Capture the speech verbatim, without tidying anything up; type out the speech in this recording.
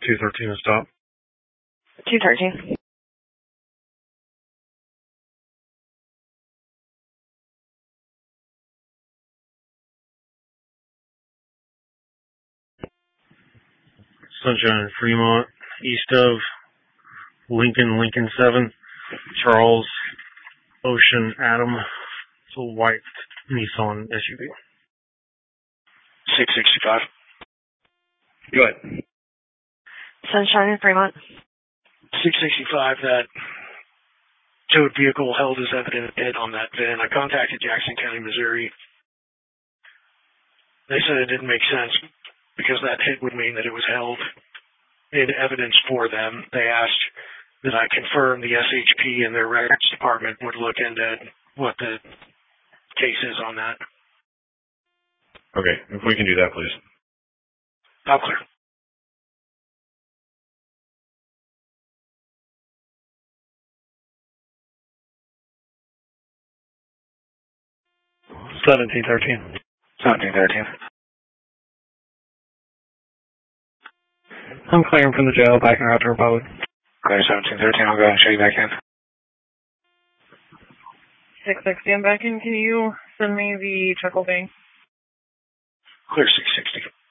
two thirteen to stop. two thirteen. Sunshine, Fremont, east of Lincoln, Lincoln seven, Charles, Ocean, Adam. It's a white Nissan S U V. six sixty-five. Go ahead. Sunshine in Fremont. six sixty-five, that towed vehicle held as evident hit on that V I N. I contacted Jackson County, Missouri. They said it didn't make sense because that hit would mean that it was held in evidence for them. They asked that I confirm the S H P and their records department would look into what the case is on that. Okay, if we can do that, please. All clear. seventeen thirteen. seventeen thirteen. I'm clearing from the jail, backing out to Republic. Clear seventeen thirteen, I'll go ahead and show you back in. six sixty, I'm back in. Can you send me the chuckle thing? Clear six sixty.